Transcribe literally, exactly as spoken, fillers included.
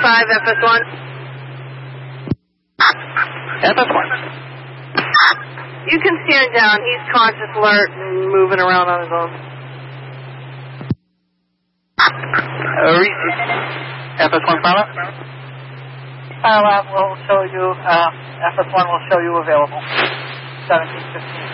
five, F S one. F S one. You can stand down. He's conscious, alert, and moving around on his own. Uh, receive. F S one pilot? Pilot will show you, uh, F S one will show you available. seventeen fifteen.